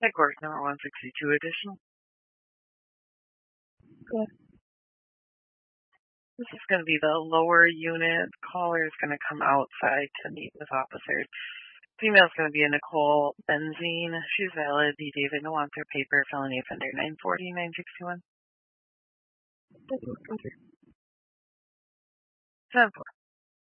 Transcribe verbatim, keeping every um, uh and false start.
Headquarters number one sixty-two additional. Good. This is going to be the lower unit. Caller is going to come outside to meet with officers. Female is going to be a Nicole Benzine. She's valid. D. David Nwanter, paper, felony offender, nine forty, nine sixty-one. That's okay. seven